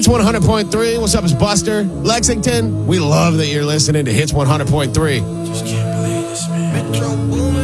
Hits 100.3. What's up, it's Buster. Lexington, we love that you're listening to Hits 100.3. Just can't believe this, man. Metro Boomin.